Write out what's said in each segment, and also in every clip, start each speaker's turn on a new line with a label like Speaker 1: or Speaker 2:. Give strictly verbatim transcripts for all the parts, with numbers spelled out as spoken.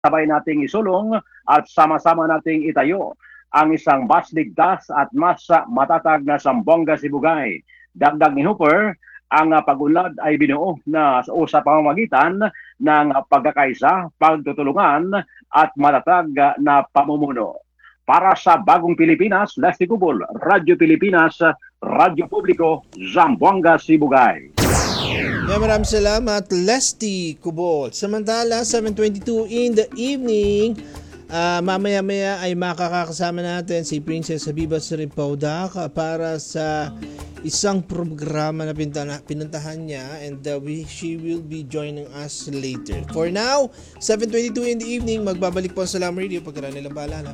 Speaker 1: sabay nating isulong at sama-sama nating itayo ang isang mas ligtas at mas matatag na Zamboanga Sibugay. Dagdag ni Hooper, ang uh, pag-unlad ay binuo na sa sa pamamagitan ng pagkakaisa, pagtutulungan at matatag na pamumuno. Para sa Bagong Pilipinas, Leslie Cubol, Radyo Pilipinas, Radyo Publiko, Zamboanga Sibugay.
Speaker 2: Yeah, maraming salamat, Leslie Cubol. Samantala, seven twenty-two in the evening, uh, mamaya-maya ay makakakasama natin si Princess Habiba Sarimpaudak para sa isang programa na pinuntahan niya, and uh, we, she will be joining us later. For now, seven twenty-two in the evening, magbabalik po sa Salam Radio pagkaraan nilang paalala.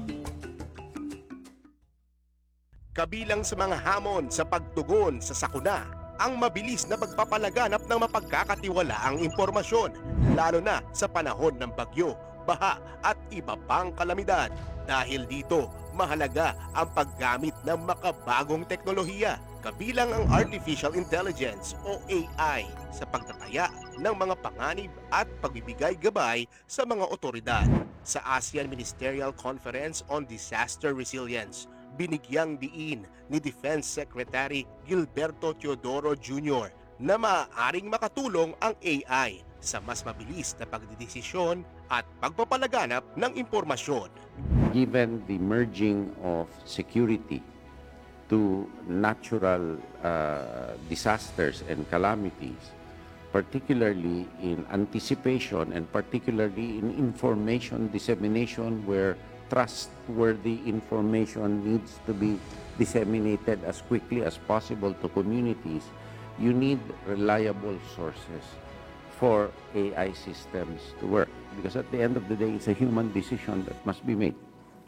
Speaker 3: Kabilang sa mga hamon sa pagtugon sa sakuna, ang mabilis na pagpapalaganap ng mapagkakatiwalaang impormasyon, lalo na sa panahon ng bagyo, baha at iba pang kalamidad. Dahil dito, mahalaga ang paggamit ng makabagong teknolohiya, kabilang ang Artificial Intelligence o A I sa pagtataya ng mga panganib at pagbibigay gabay sa mga otoridad. Sa ASEAN Ministerial Conference on Disaster Resilience, binigyang diin ni Defense Secretary Gilberto Teodoro Junior na maaaring makatulong ang A I sa mas mabilis na pagdidesisyon at pagpapalaganap ng impormasyon.
Speaker 4: Given the merging of security to natural uh, disasters and calamities, particularly in anticipation and particularly in information dissemination where trustworthy information needs to be disseminated as quickly as possible to communities, you need reliable sources for A I systems to work. Because at the end of the day, it's a human decision that must be made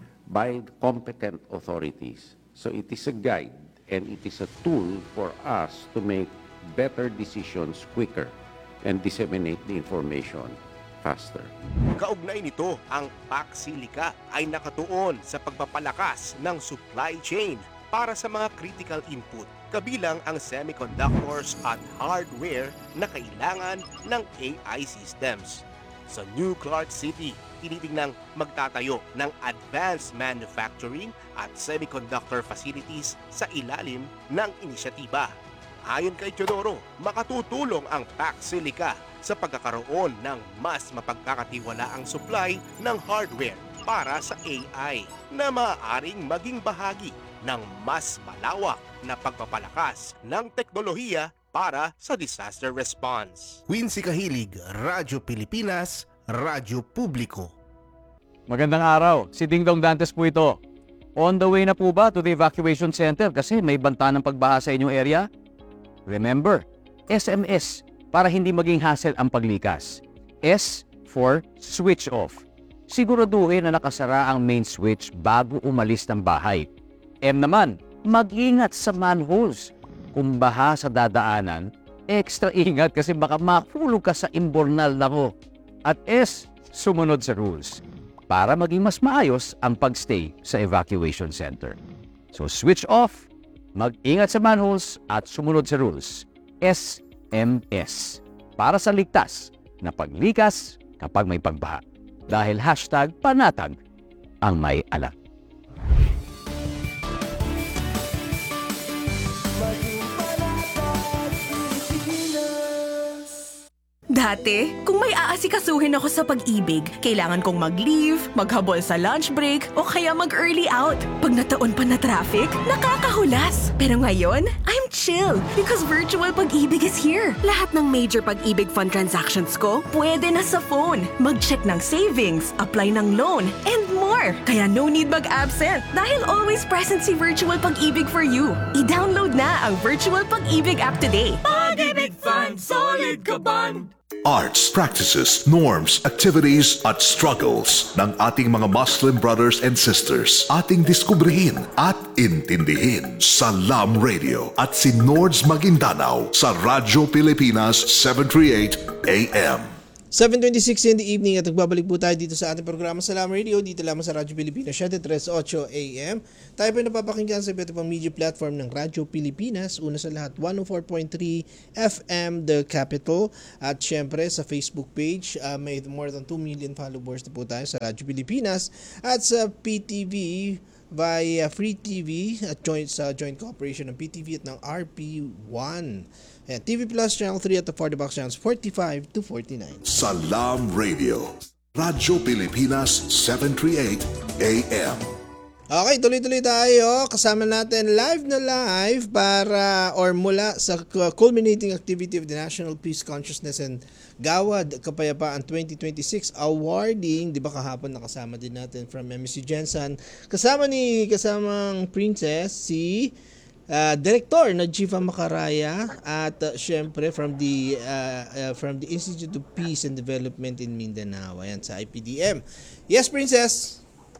Speaker 4: by competent authorities. So it is a guide and it is a tool for us to make better decisions quicker and disseminate the information faster.
Speaker 3: Kaugnay nito, ang Paxilica ay nakatuon sa pagpapalakas ng supply chain para sa mga critical input, kabilang ang semiconductors at hardware na kailangan ng A I systems. Sa New Clark City, tinitingnang magtatayo ng advanced manufacturing at semiconductor facilities sa ilalim ng inisyatiba. Ayon kay Teodoro, makatutulong ang Paxilica sa pagkakaroon ng mas mapagkakatiwalaang supply ng hardware para sa A I na maaaring maging bahagi ng mas malawak na pagpapalakas ng teknolohiya para sa disaster response. Quincy Kahilig, Radyo Pilipinas, Radyo Publiko.
Speaker 5: Magandang araw, si Dingdong Dantes po ito. On the way na po ba to the evacuation center kasi may banta ng pagbaha sa inyong area? Remember, S M S para hindi maging hassle ang paglikas. S for switch off. Siguraduhin na nakasara ang main switch bago umalis ng bahay. M naman, mag-ingat sa manholes. Kung baha sa dadaanan, extra ingat kasi baka mahulog ka sa imbornal na mo. At S, sumunod sa rules para maging mas maayos ang pagstay sa evacuation center. So switch off, mag-ingat sa manholes at sumunod sa rules. S M S para sa ligtas na paglikas kapag may pagbaha. Dahil hashtag panatag ang may alam.
Speaker 6: Dati, kung may aasikasuhin ako sa pag-ibig, kailangan kong mag-leave, maghabol sa lunch break, o kaya mag-early out. Pag nataon pa na traffic, nakakahulas. Pero ngayon, I'm chill because virtual pag-ibig is here. Lahat ng major pag-ibig fund transactions ko, pwede na sa phone. Mag-check ng savings, apply ng loan, and more. Kaya no need mag-absent dahil always present si Virtual Pag-ibig for you. I-download na ang Virtual Pag-ibig app today.
Speaker 7: Pag-ibig Fund, solid ka band!
Speaker 8: Arts, practices, norms, activities at struggles ng ating mga Muslim brothers and sisters. Ating diskubrihin at intindihin sa Salam Radio at si Nords Maguindanao sa Radyo Pilipinas seven thirty-eight A M.
Speaker 2: seven twenty-six in the evening at nagbabalik po tayo dito sa ating programa Salam Radio, dito lamang sa Radyo Pilipinas, seven thirty-eight A M. Tayo po napapakinggan sa iba't ibang media platform ng Radyo Pilipinas. Una sa lahat, one oh four point three F M The Capital. At syempre sa Facebook page, uh, may more than two million followers na po tayo sa Radyo Pilipinas. At sa P T V, via Free T V at joint sa joint cooperation ng P T V at ng R P one. Ayan, T V Plus Channel three at the for the box channels forty-five to forty-nine.
Speaker 8: Salam Radio. Radyo Pilipinas seven thirty-eight A M.
Speaker 2: Okay, tuloy-tuloy tayo. Kasama natin live na live para or mula sa culminating activity of the National Peace Consciousness and Gawad Kapayapaan twenty twenty-six awarding, di ba kahapon nakasama din natin from M C Jensen. Kasama ni kasamang Princess si uh, Director na Jiva Macaraya at uh, syempre from the uh, uh, from the Institute of Peace and Development in Mindanao. Ayan sa I P D M. Yes, Princess.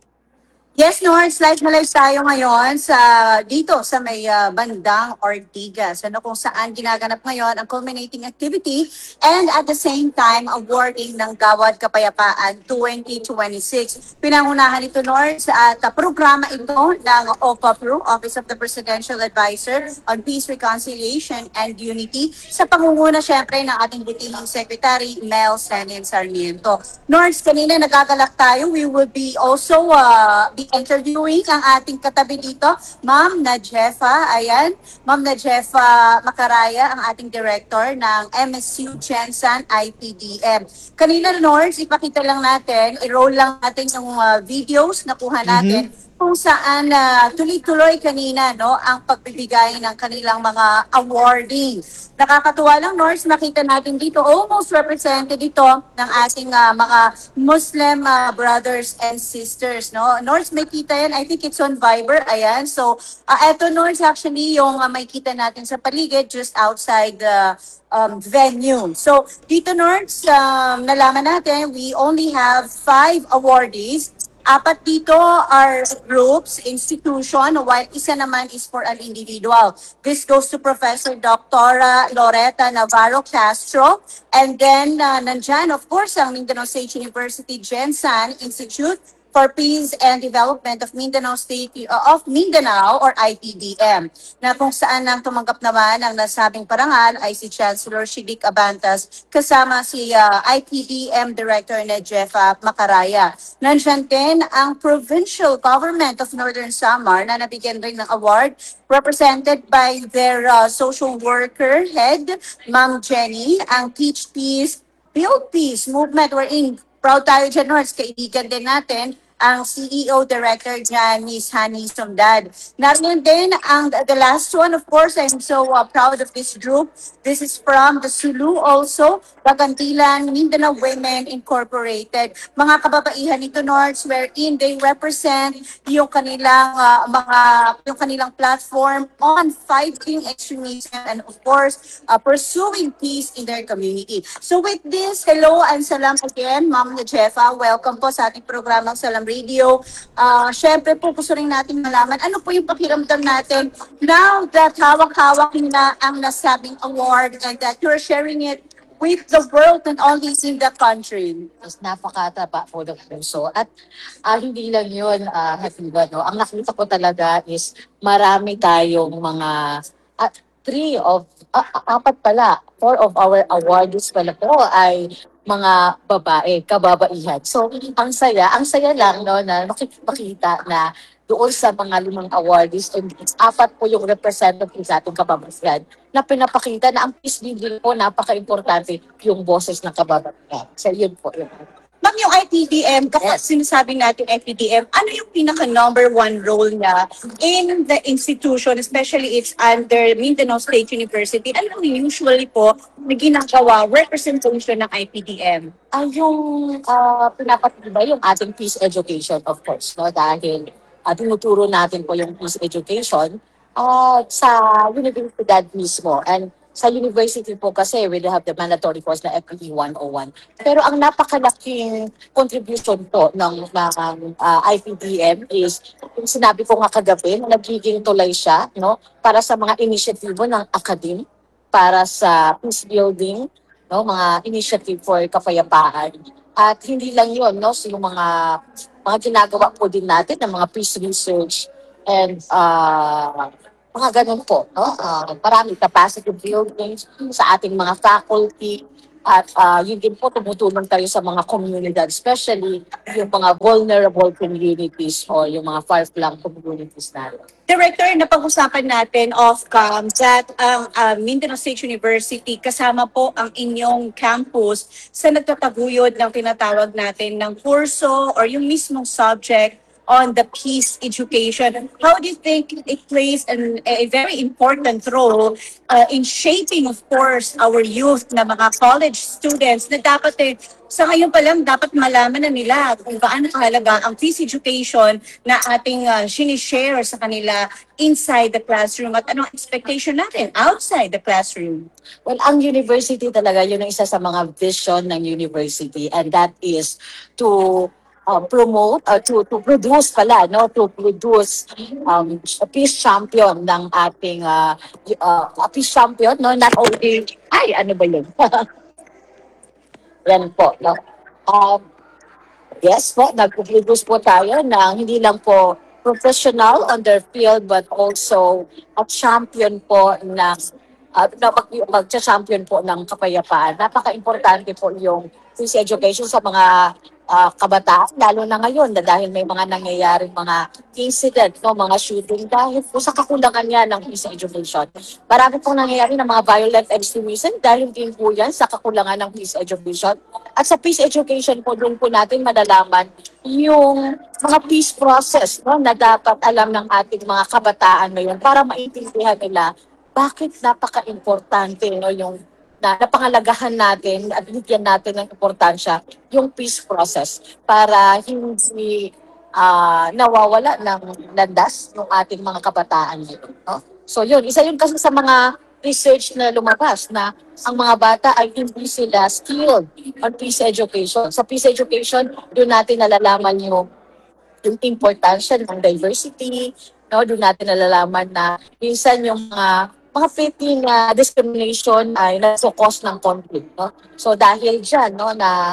Speaker 9: Yes, Nords, live na live tayo ngayon sa dito sa may uh, bandang Ortigas, ano kung saan ginaganap ngayon ang culminating activity and at the same time awarding ng Gawad Kapayapaan twenty twenty-six. Pinangunahan ito, Nords, at uh, programa ito ng O P A P R U, Office of the Presidential Advisor on Peace, Reconciliation and Unity, sa pangunguna syempre ng ating butihing Secretary Mel Senin Sarmiento. Nords, kanina nagagalak tayo, we will be also uh, be interviewing ang ating katabi dito, Ma'am Najefa. Ayan, Ma'am Najefa Macaraya, ang ating director ng M S U Jensen I P D M. Kanina, Nords, ipakita lang natin, i-roll lang natin yung uh, videos na kuha natin mm-hmm. kung saan uh, tuloy-tuloy kanina no ang pagbibigay ng kanilang mga awarding. Nakakatuwa lang, Nords, makita natin dito almost represented ito ng ating uh, mga Muslim uh, brothers and sisters, no? Nords, may kita yan. I think it's on Viber. Ayan. So, uh, eto, Nords, actually yung uh, may kita natin sa paligid just outside the um, venue. So, dito, Nords, um, nalaman natin we only have five awardees. Apat dito are groups, institution, while isa naman is for an individual. This goes to Professor Doctor Loretta Navarro Castro. And then, uh, nandyan, of course, ang Mindanao State University Jensen Institute for Peace and Development of Mindanao State uh, of Mindanao or I P D M, na kung saan nang tumanggap naman ang nasabing parangal ay si Chancellor Shidik Abantas kasama si uh, I P D M Director na Jefa Macaraya. Nandiyan din ang Provincial Government of Northern Samar na nabigyan rin ng award represented by their uh, social worker head, Ma'am Jenny, ang Teach Peace, Build Peace movement wherein proud tayo dyan, Nords, kaibigan din natin ang C E O Director dyan, Miz Hani Sumdad. Naroon din ang the last one, of course, I'm so uh, proud of this group. This is from the Sulu also, Bagantilan Mindanao Women Incorporated. Mga kababaihan ito, Nords, wherein they represent yung kanilang uh, mga yung kanilang platform on fighting extremism and of course uh, pursuing peace in their community. So with this, hello and salam again, Ma'am Najefa. Welcome po sa ating programang Salam Radio. Uh, Siyempre po gusto rin natin malaman ano po yung pakiramdam natin now that hawak-hawak na ang nasabing award and that you're sharing it with the world and only in the country.
Speaker 10: Mas napakataba po ng puso. At uh, hindi lang yun, uh, Hafiba, no? Ang nakita ko talaga is marami tayong mga, uh, three of, uh, apat pala, four of our awardees pala po ay mga babae, kababaihan. So, ang saya, ang saya lang, no, na makikita na doon sa mga limang awardees, and apat po yung representative sa ating kababaihan na pinapakita na ang peace building po, napaka-importante yung boses ng kababaihan. So, yun po. Yun.
Speaker 9: Ma'am, yung I P D M, kapag
Speaker 10: Yes.
Speaker 9: sinasabi natin I P D M, ano yung pinaka-number one role niya in the institution, especially it's under Mindanao State University? Ano yung usually po na ginagawa representation ng I P D M?
Speaker 10: Ay, yung uh, pinapatibay yung ating peace education, of course, no? Dahil uh, tinuturo natin po yung peace education uh, sa universidad mismo. And sa university po kasi we have the mandatory course na F E one oh one. Pero ang napakalaking contribution po ng, ng uh, I P D M is, yung sinabi ko nga kagabi, na nagiging tulay siya, no, para sa mga inisyatibo ng academe, para sa peace building, no, mga initiative for kapayapaan. At hindi lang yun, no, so yung mga mga ginagawa po din natin ng mga peace research and uh, mga ganun po, no? Uh, maraming capacity building sa ating mga faculty at uh, yun din po tumutulong tayo sa mga komunidad, especially yung mga vulnerable communities o yung mga far-flung communities natin.
Speaker 9: Director, napag-usapan natin off-cam that ang uh, Mindanao State University kasama po ang inyong campus sa nagtataguyod ng tinatawag natin ng kurso or yung mismong subject on the peace education. How do you think it plays an, a very important role uh, in shaping, of course, our youth na mga college students na dapat eh, sa ngayon pa lang dapat malaman na nila kung gaano kahalaga ang peace education na ating uh, sinishare sa kanila inside the classroom at anong expectation natin outside the classroom?
Speaker 10: Well, ang university talaga, yun ang isa sa mga vision ng university, and that is to uh, promote, uh, to, to produce pala, no? To produce um, a peace champion ng ating, uh, uh, a peace champion, no? Not only, ay, ano ba yun? Yan po, no? Um, yes po, nag-produce po tayo ng hindi lang po professional on their field but also a champion po ng uh, na mag, mag-champion po ng kapayapaan. Napaka-importante po yung peace education sa mga uh, kabataan, lalo na ngayon na dahil may mga nangyayaring mga incident, no, mga shooting dahil po sa kakulangan niya ng peace education. Marami pong nangyayari ng mga violent extremism dahil din po yan sa kakulangan ng peace education. At sa peace education po, doon po natin madalaman yung mga peace process, no, na dapat alam ng ating mga kabataan ngayon para maintindihan nila bakit napaka-importante, no, yung na napangalagahan natin at bigyan natin ng importansya yung peace process para hindi uh, nawawala ng landas ng ating mga kabataan ngayon, no? So yun, isa yun kasi sa mga research na lumabas na ang mga bata ay hindi sila skilled on peace education. Sa peace education, doon natin nalalaman yung yung importansya ng diversity, no? Doon natin nalalaman na minsan yung mga mga petty na discrimination ay nagso-cause ng conflict, no? So dahil dyan, no, na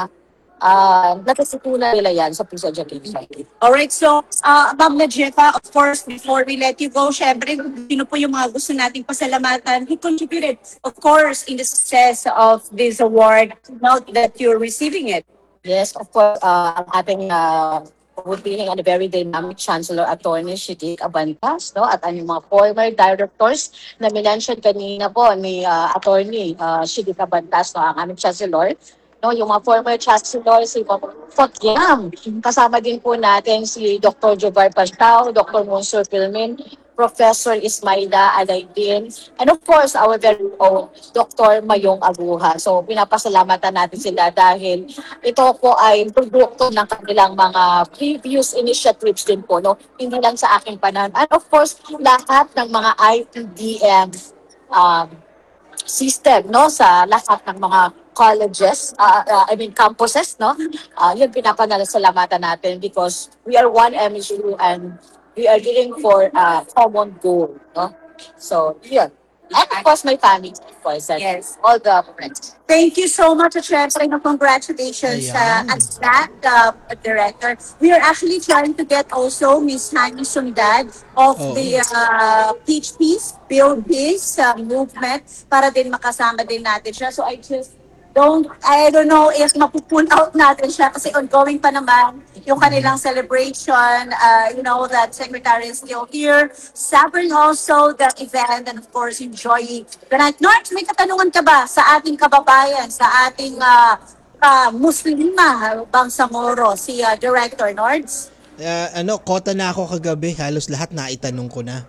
Speaker 10: uh, natutunan nila yan sa peace education.
Speaker 9: Alright, so, uh, Ma'am Najeta, of course, before we let you go, syempre, sino po yung mga gusto nating pasalamatan who contributed, of course, in the success of this award now that you're receiving it?
Speaker 10: Yes, of course, uh, ang ating uh, would be a very dynamic Chancellor Attorney Shidik Abantas, no? At ang mga former directors na minention kanina po ni uh, Attorney uh, Shidik Abantas, no? Ang aming Chancellor, no? Yung mga former Chancellor, si Fotyam. Kasama din po natin si Doctor Jobar Pastao, Doctor Monsur Pilmin, Professor Ismaila Alaydin, and of course, our very own Doctor Mayong Aguha. So, pinapasalamatan natin sila dahil ito po ay produkto ng kanilang mga previous initiatives din po, no? Hindi lang sa aking panahon. And of course, lahat ng mga I P D M um, system, no? Sa lahat ng mga colleges, uh, uh, I mean campuses, no? Uh, yun pinapanasalamatan natin because we are one M S U and we are dealing for a uh, common goal, no? So, yun. And of course, my family, of course, and
Speaker 9: Yes.
Speaker 10: all the friends.
Speaker 9: Thank you so much, at syempre, no, congratulations sa
Speaker 2: Ayan.
Speaker 9: uh, at that, uh, Director. We are actually trying to get also Miss Hani Sundad of
Speaker 2: Oh.
Speaker 9: the uh, Teach Peace, Build Peace uh, movement para din makasama din natin siya. So I just don't, I don't know if mapupull out natin siya kasi ongoing pa naman yung kanilang celebration. Uh, you know that Secretary is still here, savoring also the event and of course enjoying the night. Nords, may katanungan ka ba sa ating kababayan, sa ating uh, uh, Muslima Bangsamoro, si uh, Director Nords?
Speaker 2: Uh, ano, kota na ako kagabi. Halos lahat naitanong ko na.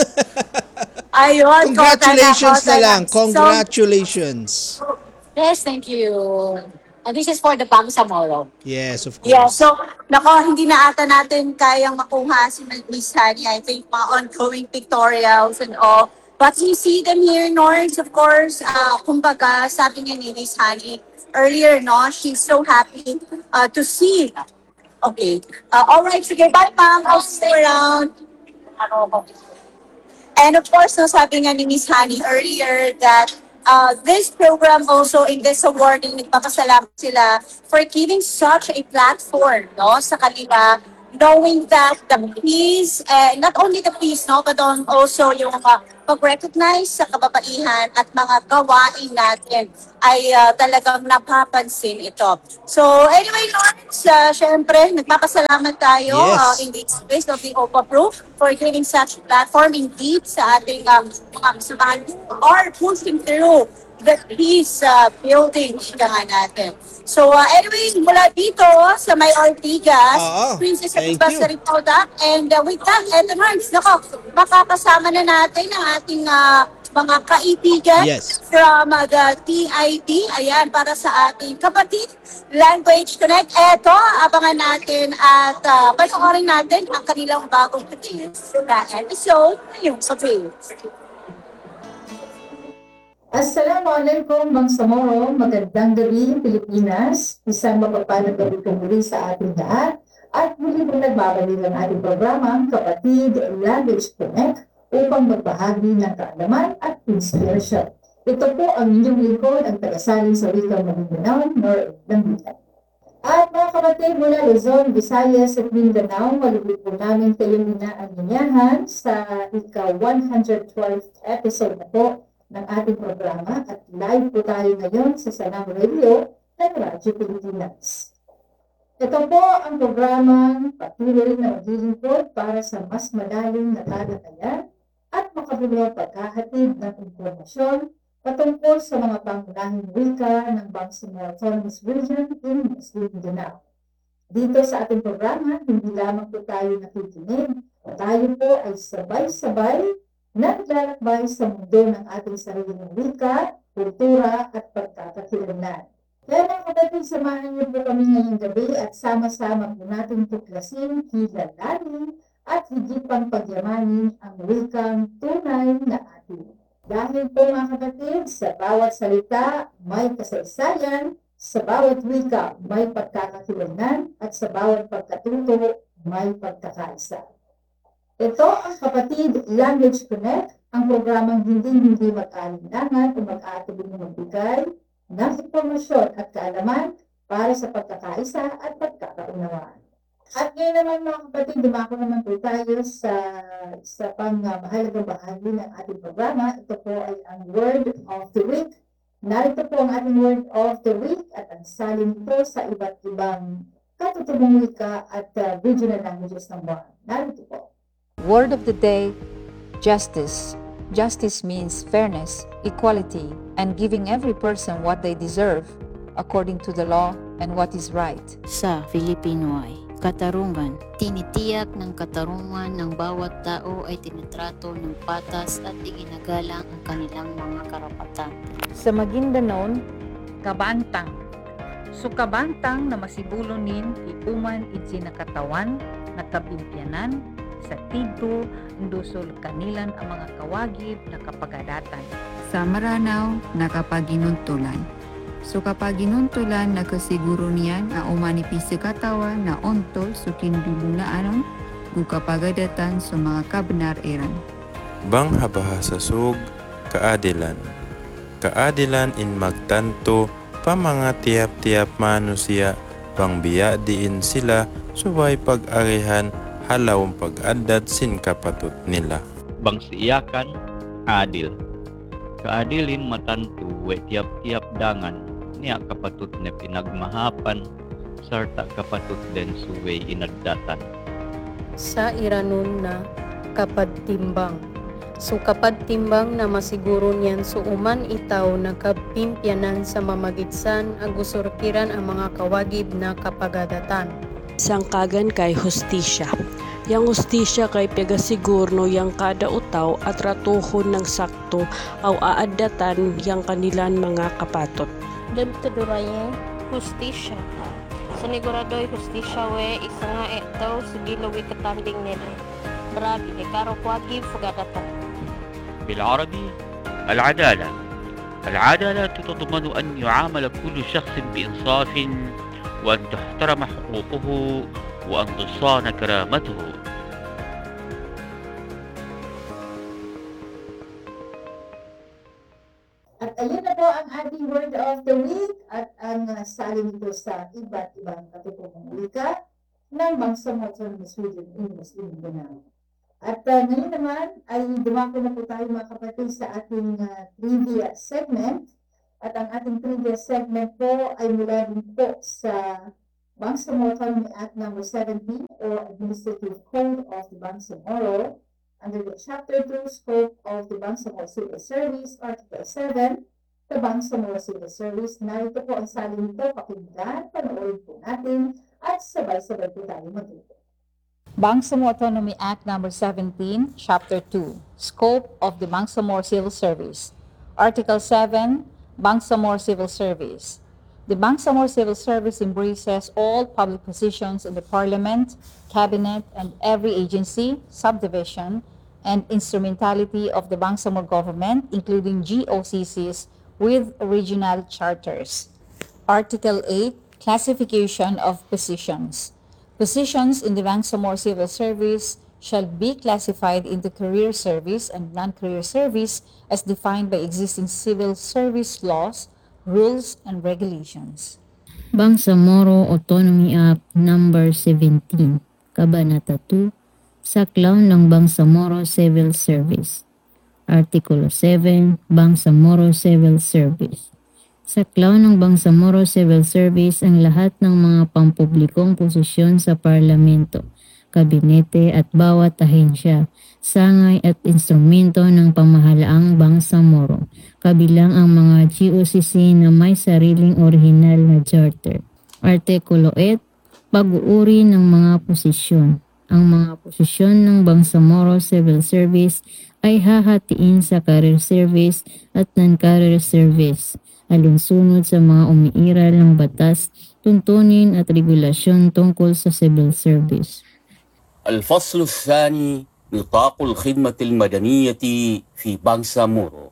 Speaker 9: Ayun,
Speaker 2: Congratulations
Speaker 9: kota
Speaker 2: na lang.
Speaker 9: So,
Speaker 2: Congratulations.
Speaker 10: Yes, thank you. And this is for the Bangsamoro.
Speaker 2: Yes, of course.
Speaker 9: yeah, so, nako, hindi na ata natin kayang makuha si Miss Hani. I think mga ongoing pictorials and all. But you see them here, Nords, of course. Uh, kumbaga, sabi nga ni Miss Hani earlier, no, she's so happy uh, to see. Okay. Uh, all right, sige, bye, ma'am. I'll stay around. And of course, no, sabi nga ni Miss Hani earlier that uh, this program also in this awarding, nagpapasalamat sila for giving such a platform, no, sa kanila, knowing that the peace, uh, not only the peace, no, but on also yung uh, pag-recognize sa kababaihan at mga gawain natin ay uh, talagang napapansin ito. So anyway, Lawrence, uh, syempre, nagpapasalamat tayo
Speaker 2: Yes.
Speaker 9: uh, in the space of the O P A Pro for giving such platform indeed sa ating um, mga kasamahan who are pushing through the peace uh, building ika nga natin. So uh, anyway, mula dito sa may Ortigas,
Speaker 2: Oo,
Speaker 9: Princess
Speaker 2: thank
Speaker 9: Abiba
Speaker 2: you.
Speaker 9: Saripauda, and uh, with that, and Lawrence, nako, makakasama na natin ang ating uh, mga kaibigan
Speaker 2: Yes.
Speaker 9: from uh, the T I D, ayan, para sa ating kapatid, Language Connect. Eto, abangan natin at uh, panoorin natin ang kanilang bagong na episode ngayong sabi.
Speaker 11: Assalamualaikum Bang Samoro, magandang gabi Pilipinas, isang mapapalad gabi kong muli sa ating lahat at muli pong nagbabalik ang ating programang Kapatid Language Connect upang magbahagi ng kaalaman at inspirasyon. Ito po ang inyong lingkod, ang tagasalin sa wikang Maguindanao, Nor Lambitan. At mga kapatid mula Luzon, Visayas at Mindanao, malubog po namin kayong inaanyayahan sa ika one hundred twelfth episode na po ng ating programa at live po tayo ngayon sa Sanam Radio ng Radyo Pilipinas. Ito po ang programang patuloy na maglilingkod para sa mas malalim na talakayan at makabuluhang pagkahatid ng impormasyon patungkol sa mga pangunahing wika ng Bangsamoro Autonomous Region in Muslim Mindanao. Dito sa ating programa, hindi lamang po tayo nakikinig, tayo po ay sabay-sabay naglalakbay sa mundo ng ating sariling wika, kultura at pagkakakilanlan. Kaya mga kapatid, samahan niyo po kami ngayong gabi at sama-sama po natin tuklasin, kilalanin at higit pang pagyamanin ang wikang tunay na atin. Dahil po mga kapatid, sa bawat salita may kasaysayan, sa bawat wika may pagkakakilanlan at sa bawat pagkatuto may pagkakaisa. Ito ang Kapatid Language Connect, ang programang hindi-hindi mag-alinlangan o mag-aatuloy na magbigay ng impormasyon at kaalaman para sa pagkakaisa at pagkakaunawaan. At ngayon naman mga kapatid, dumako naman po tayo sa, sa pang-mahalagang bahagi ng ating programa. Ito po ay ang Word of the Week. Narito po ang ating Word of the Week at ang salin po sa iba't ibang katutubong wika at uh, regional languages ng buwan. Narito po.
Speaker 12: Word of the day, justice. Justice means fairness, equality, and giving every person what they deserve according to the law and what is right.
Speaker 13: Sa Filipino ay katarungan. Tinitiyak ng katarungan ng bawat tao ay tinitrato ng patas at iginagalang ang kanilang mga karapatan.
Speaker 12: Sa Maguindanao, kabantang. So kabantang na masibulunin iuman itsi nakatawan, nakabimpyanan, sa tidto, ndusol kanilan ang mga kawagib na kapagadatan.
Speaker 14: Sa Maranao, nakapaginuntulan. So kapag ginuntulan, nakasiguro niyan ang umanipis sa katawan na ontol so kindulunaanon kung kapagadatan sa mga kabnar eran.
Speaker 15: Bang habahasa sug, kaadilan. Kaadilan in magtanto, pa mga tiap-tiap manusia, bang biya diin sila, subay pag-arihan, halawang pag-adat sin kapatut nila.
Speaker 16: Bangsiyakan, adil. Kaadilin matantu, we tiap-tiap dangan, niya kapatut na pinagmahapan, sarta kapatut den suway inagdatan.
Speaker 17: Sa iranon na kapadtimbang. So kapadtimbang na masiguro niyan so uman itaw na kapimpyanan sa mamagitsan agusurkiran ang mga kawagib na kapagadatan.
Speaker 18: Sangkagan kay hustisya. Yang hustisya kay pegasigurno yang kada utaw at ratuhon ng sakto aw aadatan yang kanilan mga kapatot.
Speaker 19: Debto duraye hustisya. Saniguradoy hustisya we isa nga etaw sugilawi katambing nila. Brabi ni karo kwagib fugadatan.
Speaker 20: بالعربي العدالة. العدالة تتضمن أن يعامل كل شخص بإنصاف وأن تحترم حقوقه وأن تصان كرامته.
Speaker 11: At ayun keyword of the week at ang uh, salin nito sa iba't ibang katutugang wika ng Bangsamoro Autonomous Region in Muslim Mindanao. At uh, ngayon naman ay dumako na po tayo mga kapatid sa ating uh, trivia segment. At ang ating trivia segment po ay mula din po sa Bangsamoro Autonomy Act number seventeen or Administrative Code of the Bangsamoro under the Chapter two Scope of the Bangsamoro Civil Service, Article seven, the Bangsamoro Civil Service. Narito po ang salin nito, pakinggan, panoorin po natin at sabay-sabay po tayo matuto.
Speaker 12: Bangsamoro Autonomy Act number seventeen, Chapter two, Scope of the Bangsamoro Civil Service. Article seven, Bangsamoro Civil Service. The Bangsamoro Civil Service embraces all public positions in the Parliament, Cabinet, and every agency, subdivision, and instrumentality of the Bangsamoro government, including G O C Cs with regional charters. Article eight, Classification of Positions. Positions in the Bangsamoro Civil Service shall be classified into career service and non-career service as defined by existing civil service laws, rules, and regulations.
Speaker 13: Bangsamoro Autonomy Act number seventeen, Kabanata two, Saklaw ng Bangsamoro Civil Service. Artikulo seven, Bangsamoro Civil Service. Saklaw ng Bangsamoro Civil Service ang lahat ng mga pampublikong posisyon sa parlamento, kabinete at bawat ahensya, sangay at instrumento ng pamahalaang Bangsamoro, kabilang ang mga G O C C na may sariling orihinal na charter. Artikulo eight, Pag-uuri ng mga posisyon. Ang mga posisyon ng Bangsamoro Civil Service ay hahatiin sa career service at non-career service, alinsunod sa mga umiiral ng batas, tuntunin at regulasyon tungkol sa civil service.
Speaker 21: الفصل الثاني نطاق الخدمة المدنية في بانسامورو.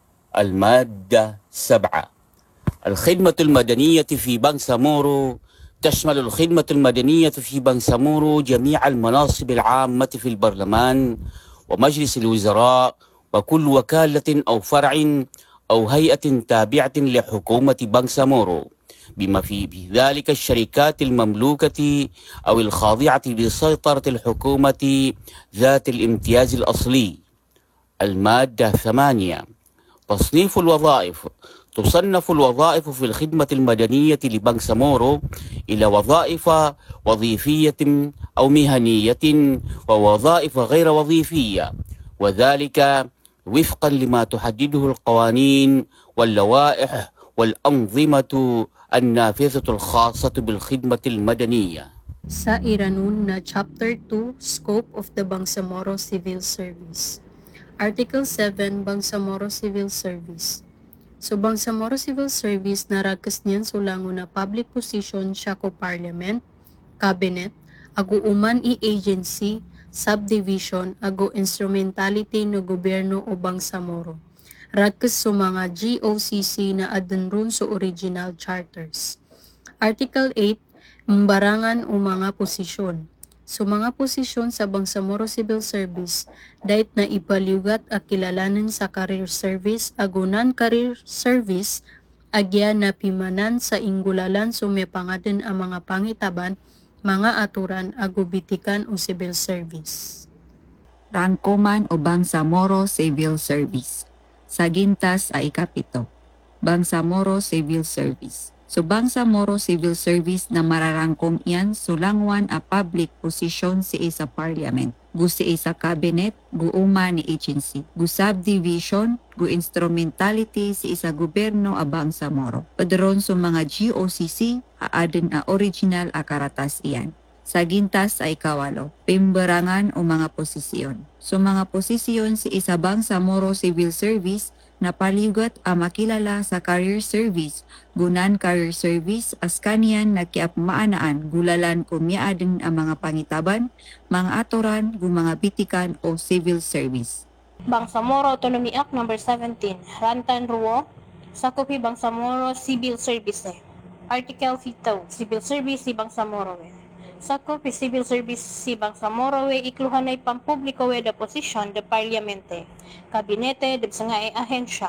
Speaker 21: المادة سبعة. الخدمة المدنية في بانسامورو تشمل الخدمة المدنية في بانسامورو جميع المناصب العامة في البرلمان ومجلس الوزراء وكل وكالة أو فرع أو هيئة تابعة لحكومة بانسامورو، بما في ذلك الشركات المملوكة أو الخاضعة لسيطرة الحكومة ذات الامتياز الأصلي. المادة ثمانية. تصنيف الوظائف. تصنف الوظائف في الخدمة المدنية لبانسامورو إلى وظائف وظيفية أو مهنية ووظائف غير وظيفية، وذلك وفقا لما تحدده القوانين واللوائح والأنظمة النافذة الخاصة بالخدمة المدنية.
Speaker 17: Sa iranun na Chapter two, Scope of the Bangsamoro Civil Service. Article seven, Bangsamoro Civil Service. So Bangsamoro Civil Service narakas niyan sulango na public position siya ko Parliament, Cabinet, aguuman i-agency, subdivision, ago instrumentality no gobyerno o Bangsamoro. Rakas so mga G O C C na adanron so original charters. Article eight, Mbarangan o mga posisyon. So mga posisyon sa Bangsamoro Civil Service, dahit na ipaliugat at kilalanan sa career service, agunan career service, agya na pimanan sa ingulalan sumepangaden ang mga pangitaban, mga aturan, agubitikan o civil service.
Speaker 14: Rangkuman o Bangsamoro Civil Service. Sagintas ay ikapito. Bangsamoro Civil Service. So Bangsamoro Civil Service na mararangkom iyan sulangwan a public position si isa parliament, gu si isa cabinet, gu uma ni agency, gu subdivision, gu instrumentality si isa gobyerno a Bangsamoro. Padron so mga G O C C, aaden a original a karatas iyan. Sagintas ay kawalo, pimbarangan o mga posisyon. So mga posisyon si isa Bangsamoro Civil Service na paligot a makilala sa career service, gunan career service, as kaniyan nakiapmaanaan gulalan kumyaadin ang mga pangitaban, mga aturan, gu mga bitikan o civil service.
Speaker 19: Bangsamoro Autonomy Act number seventeen, Rantan Ruo, Sakupi Bangsamoro Civil Service. Article fifty, Civil Service si Bangsamoro. Sakupi Civil Service si Bangsamoro we ikluhan ay pampubliko we da posisyon de parliamente, kabinete de nga ay ahensya,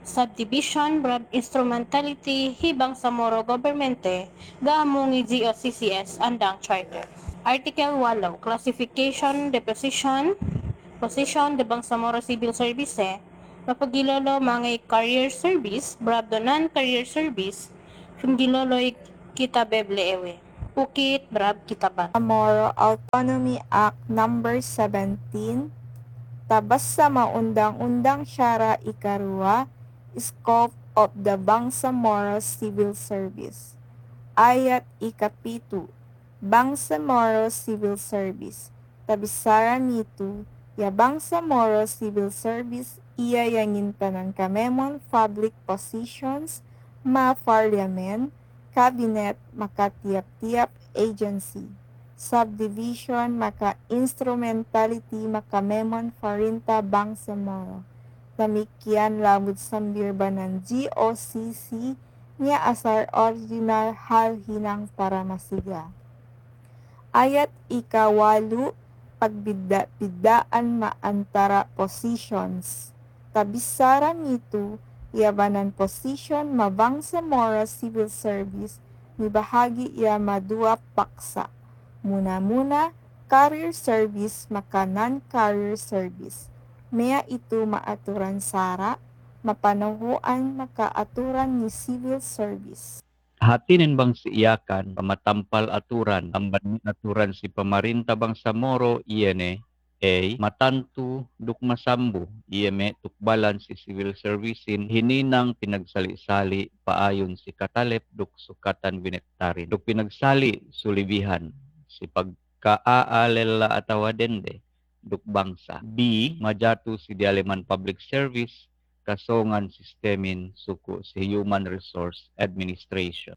Speaker 19: Subdivision, brab instrumentality, hibang sa moro governmente, gaamungi G O C C S, andang charter. Article eight, classification, deposition, position, debang sa moro civil service, mapagilolo mga career service, brab do non-career service, gilolo kita beble ewe. Ukit, brab kita ba.
Speaker 1: Moro Autonomy Act number seventeen, tabas sa maundang-undang syara ikarua, scope of the Bangsamoro Civil Service. Ayat ikapitu, Bangsamoro Civil Service. Tabisaran nito, ya Bangsamoro Civil Service iya yangin tanan kamemon public positions, ma parliament, cabinet, maka tiap-tiap agency, subdivision, maka instrumentality, maka memon farinta Bangsamoro. Demikian labud sambirba ng G O C C niya asar original hal hinang para masiga. Ayat ikawalu, pagbida-bidaan maantara positions. Tabisaran nito, yabanan position mabangsamoro civil service, ni bahagi iya madua paksa. Muna-muna, career service maka non-career service. Maya ito maaturan sara, mapanahuan makaaturan ni civil service.
Speaker 16: Hatinin bang si iyakan, pamatampal aturan, ang banit aturan si pamarinta bang sa moro, iyene, A. Matantu, dukmasambu, iyeme, tukbalan si civil servicein, hininang pinagsali-sali, paayon si katalep, duk sukatan binektarin. Duk pinagsali, sulibihan, si pagkaaalela atawa dende, duk bangsa. B. Majatu si dialeman public service, kasongan sistemin suku si Human Resource Administration.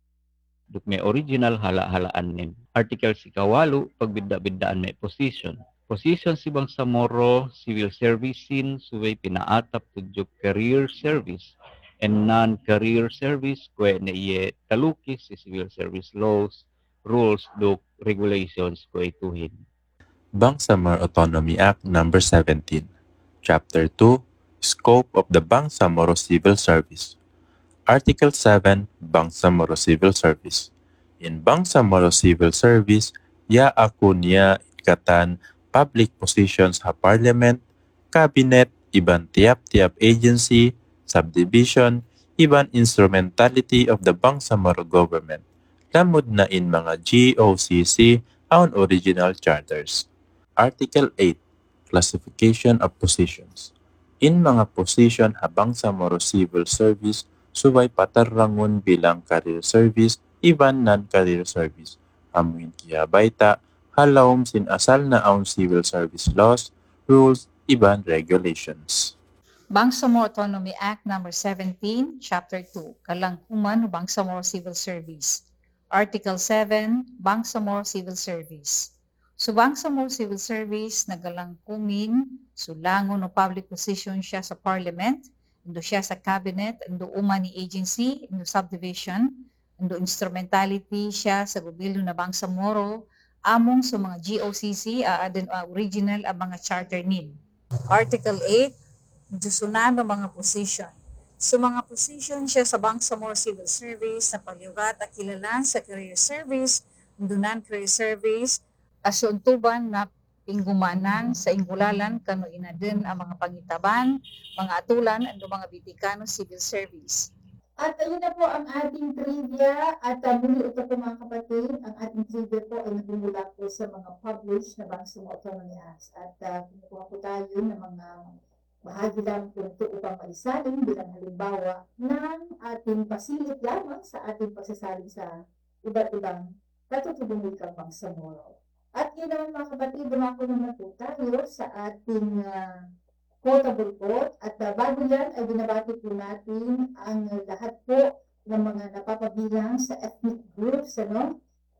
Speaker 16: Duk may original hala-halaan nim. Article si kawalu, pagbidda-biddaan may position. Position si Bangsamoro Civil Servicein suway pinaatap tudjok career service and non-career service kwe na iye talukis si civil service laws, rules, duk regulations kwe ituhin.
Speaker 15: Bangsamoro Autonomy Act number seventeen, Chapter two, Scope of the Bangsamoro Civil Service. Article seven, Bangsamoro Civil Service. In Bangsamoro Civil Service, ya akunya ikatan public positions ha parliament, cabinet, iban tiap-tiap agency, subdivision, iban instrumentality of the Bangsamoro government. Lamod na in mga G O C C on original charters. Article eight, Classification of Positions. In mga position habang sa Moro Civil Service, subay patarangon bilang career service, iban non-career service. Amuin kiya baita, halawom sin asal na aun civil service laws, rules, iban regulations.
Speaker 12: Bangsamoro Autonomy Act number seventeen, Chapter two, Kalangkuman Bangsamoro Civil Service. Article seven, Bangsamoro Civil Service. So Bangsamoro Civil Service nagalangkumin, sulangon o public position siya sa parliament, indo siya sa cabinet, indo uman ni agency, indo subdivision, indo instrumentality siya sa gobyerno na Bangsamoro, among sa mga G O C C, uh, uh, original ang mga charter need. Article eight, dusunan ng mga position. So mga position siya sa Bangsamoro Civil Service na palyugat at kilalan sa career service, dunan career service, asuntuban na pinggumanan sa ingulalan kano inadin ang mga pangitaban, mga atulan, ang mga bitikano civil service.
Speaker 11: At ayun na po ang ating trivia at uh, muli ito po mga kapatid, ang ating trivia po ay nagmumula po sa mga published na Bangsamoro Autonomy Acts at uh, kinukuha po tayo ng mga bahagi lang po ito upang maisalin bilang halimbawa ng ating pasilit lamang sa ating pagsasalin sa iba't ibang katutubong wikang Bangsamoro. At yun naman mga kapatid, dumako naman po tayo sa ating uh, quotable quote. At uh, bago yan ay binabati po natin ang uh, lahat po ng mga napapabilang sa ethnic groups ano,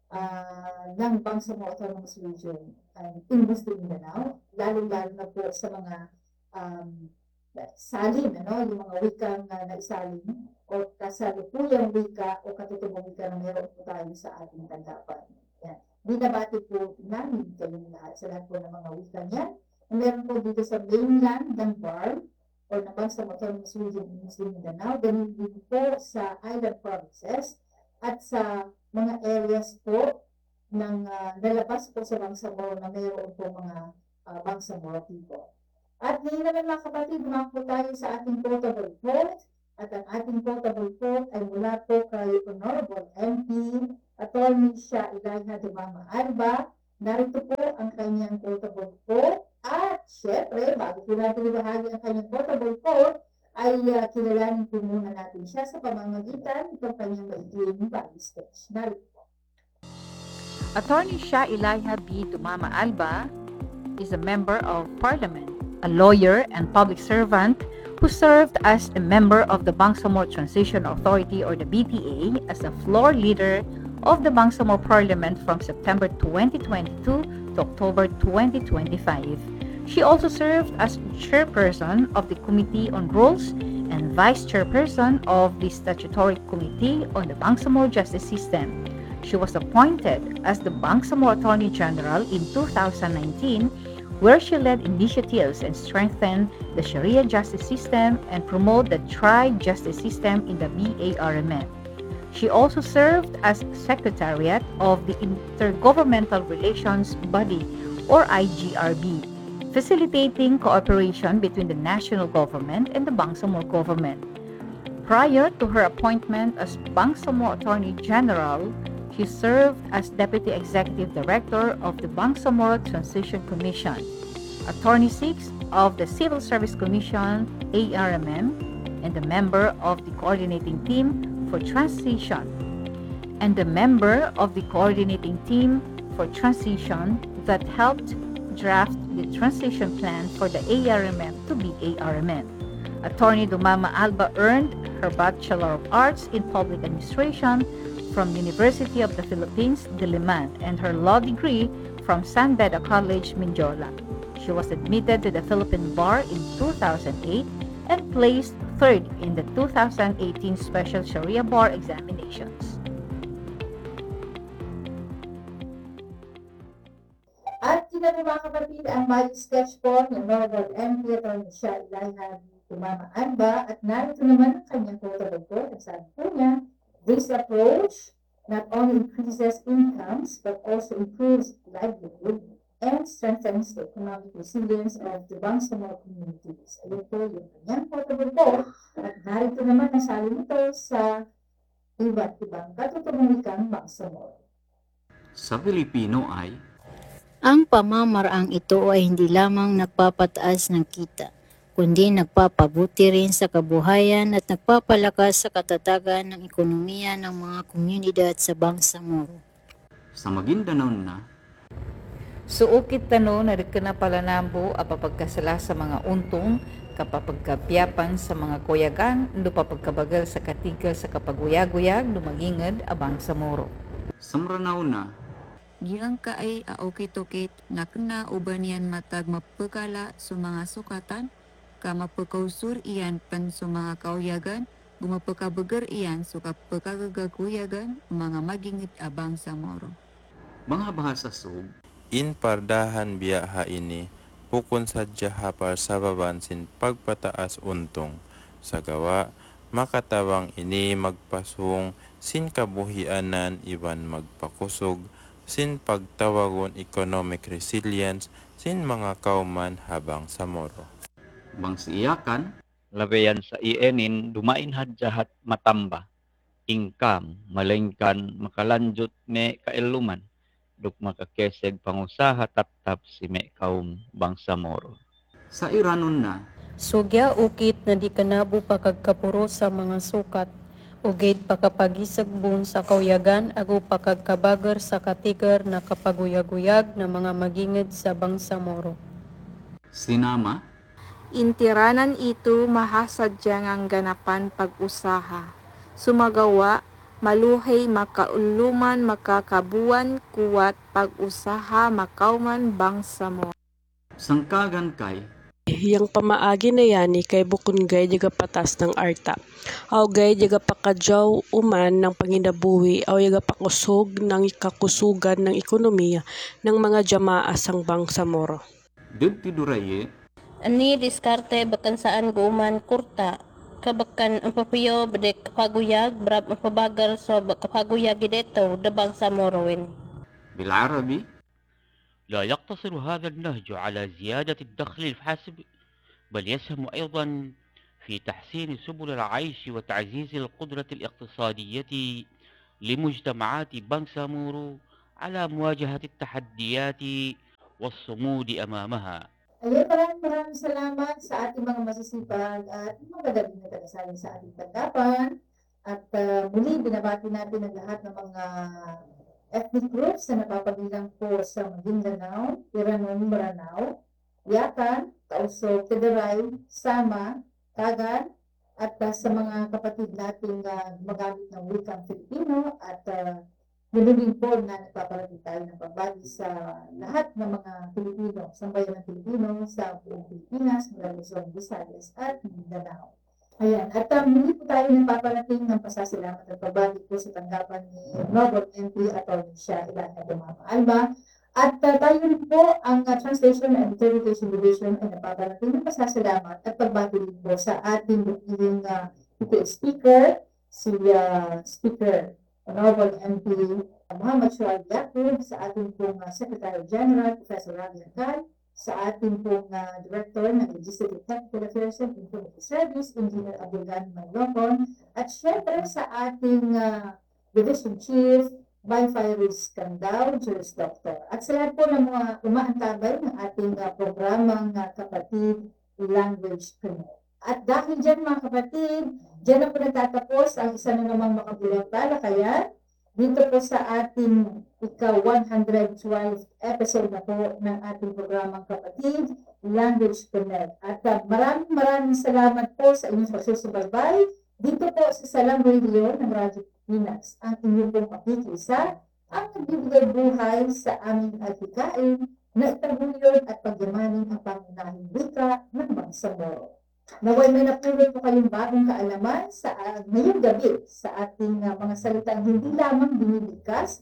Speaker 11: uh, ng Bangsamoro Autonomous Region uh, in Western Mindanao. Lalo-lalo na po sa mga um, salin, ano, yung mga wikang uh, naisalin o kasalukuyang wika o katutubong wika na meron po tayo sa ating tanggapan. Yan. Binabati po namin kayong lahat sa lahat po ng mga wika niyan. Meron po dito sa mainland ng Bar, o ng Bangsamoro Autonomous Region in Muslim Mindanao, ganun din po sa island provinces at sa mga areas po ng uh, nalabas po sa Bangsamoro na mayroon po mga uh, Bangsamoro people. At ngayon naman mga kapatid, dumako tayo sa ating portable vote. At ang ating portable vote ay mula po kay Honorable M P Attorney Shah Elijah Dumama Alba. Narito po ang kanyang portable vote. At syempre, bago po natin ibahagi ang kanyang portable vote, ay uh, kilalanin po muna natin siya sa pamamagitan ng kanyang maiging body sketch. Narito po.
Speaker 12: Attorney Shah Elijah B. Dumama Alba is a member of Parliament, a lawyer and public servant who served as a member of the Bangsamoro Transition Authority or the B T A as a floor leader of the Bangsamoro Parliament from September twenty twenty-two to October twenty twenty-five. She also served as chairperson of the Committee on Rules and vice chairperson of the Statutory Committee on the Bangsamoro Justice System. She was appointed as the Bangsamoro Attorney General in two thousand nineteen, where she led initiatives and strengthened the Sharia justice system and promote the tri-justice system in the B A R M N. She also served as Secretariat of the Intergovernmental Relations Body or I G R B, facilitating cooperation between the national government and the Bangsamoro government. Prior to her appointment as Bangsamoro Attorney General, she served as Deputy Executive Director of the Bangsamoro Transition Commission, Attorney six of the Civil Service Commission, A R M M, and a member of the Coordinating Team for Transition, and a member of the Coordinating Team for Transition that helped draft the transition plan for the A R M M to B A R M M. Attorney Dumama Alba earned her Bachelor of Arts in Public Administration from University of the Philippines, Diliman, and her law degree from San Beda College, Mindiola. She was admitted to the Philippine Bar in two thousand eight and placed third in the two thousand eighteen Special Sharia Bar examinations.
Speaker 11: At sila mga kapatid ang body sketch po ni Honorable M P Attorney Shah Elijah Dumama Alba at narito naman ang kanyang portable vote. At sabi po niya, this approach not only increases incomes but also improves livelihood and strengthens the economic resilience of the Bangsamoro communities. Ayun po yung kanyang portable vote at narito naman ang sali nito sa iba't ibang katutunong wikang Bangsamoro.
Speaker 4: Sa Pilipino ay
Speaker 13: Ang pamamaraang ito ay hindi lamang nagpapataas ng kita, kundi nagpapabuti rin sa kabuhayan at nagpapalakas sa katatagan ng ekonomiya ng mga komunidad sa Bangsamoro.
Speaker 4: sa Maguindanao na
Speaker 12: Suukit tano na rikna palanambo apapagkasala sa mga untong kapapagkapyapan sa mga kuyagan ndo papagkabagal sa katigal sa kapaguyag-uyag lumagingad abang sa moro.
Speaker 4: sa Maranao na
Speaker 14: Giyang ka ay aokit-okit na kena uban yan matag mapagkala sa mga sukatan, ka mapagkausur iyan pan sa mga kauyagan, gumapagkabagar iyan sa kapagkagagakuyagan, mga magingit abang sa moro.
Speaker 4: Mga bahasa sub
Speaker 15: In pardahan biyaha ini, pukon sadya hapar sa babansin pagpataas untong. Sa gawa, makatawang ini magpasung sin kabuhianan iban magpakusog, sin pagtawagon economic resilience, sin mga kauman habang sa moro.
Speaker 4: bang siiyakan,
Speaker 16: Labayan sa ienin, dumain hadjahat matamba. Income, malengkan, makalanjut me kailuman. Duk makakeseg pangusaha taptap si me kaum Bangsamoro.
Speaker 4: sa Iranon na
Speaker 17: Sugya ukit na di kanabo pakagkapuro sa mga sukat, ugid pakapagisagbon sa kauyagan ago pakagkabagar sa katigar na kapaguyag-uyag na mga magingid sa Bangsamoro.
Speaker 4: sinama,
Speaker 1: Intiranan ito mahasadyang ang ganapan pag-usaha. Sumagawa, maluhay makauluman makakabuan kuwat pag-usaha makauman Bangsamoro.
Speaker 4: sangkagan kay
Speaker 18: Yang pamaagi na yani kay bukun gay jaga patas ng arta. Aw gay jaga pakadyaw uman ng panginabuhi aw jaga pakusog ng kakusugan ng ekonomiya ng mga jamaa sang Bangsamoro.
Speaker 4: dud tiduraye
Speaker 19: Ani diskarte bakan saan guman kurta kabakan ang papiyo badek kapaguyag brab ang pabagal so kapaguyag gideto dabang sa morowin.
Speaker 4: بالعربي
Speaker 20: لا يقتصر هذا النهج على زيادة الدخل الحاسب بل يسهم أيضا في تحسين سبل العيش وتعزيز القدرة الاقتصادية لمجتمعات بانسامورو على مواجهة التحديات والصمود أمامها.
Speaker 11: Ayun, maraming maraming salamat sa ating mga masisipag at magagaling na tagasaling sa ating tanggapan. At uh, muli, binabati natin ang lahat ng mga ethnic groups na napapagilang po sa Maguindanao, Iranon, Maranao, Yakan, Tausog, Federay, Sama, Kagan, at uh, sa mga kapatid nating uh, magamit ng wikang Filipino at uh, Nilibing po na nagpaparating tayo ng pagbati sa lahat ng mga Pilipino, sambayan ng Pilipino sa buong Pilipinas, mula Luzon, Visayas at Mindanao. Ayan, at um, muli po tayo nagpaparating ng pasasalamat at pagbati po sa tanggapan ni Noble M P Atty. Shah Ilana Dumama Alba. At uh, tayo rin po ang uh, Translation and Interpretation Division ay nagpaparating ng pasasalamat at pagbati rin po sa ating muling uh, speaker, si uh, Speaker Honorable M P Muhammad Shuaib Yaqub, sa ating pong uh, Secretary General, Professor Ravi Akal, sa ating pong uh, Director ng Legislative Technical Affairs and Information Service, Engineer Abdulgan Maglocon, at syempre sa ating uh, Division Chief, Byfiris Candao, Juris Doctor. At sa lahat po ng mga umaantabay ng ating uh, programang uh, Kapatid Language Connect. At dahil dyan mga kapatid, dyan na po nagtatapos ang isa na namang makabulang talakayan dito po sa ating ika one hundred twelfth episode na po ng ating programang Kapatid Language Connect. At uh, maraming maraming salamat po sa inyong pagsusubaybay dito po sa Salam Radio ng Radyo Pilipinas. Ang inyong pong pakikisa ang nagbibigay buhay sa aming adhikain na itaguyod at pagyamanin ang pangunahing wika ng Bangsamoro. Naway may napulot po kayong bagong kaalaman sa uh, ngayong gabi sa ating uh, mga salitang hindi lamang binibigkas,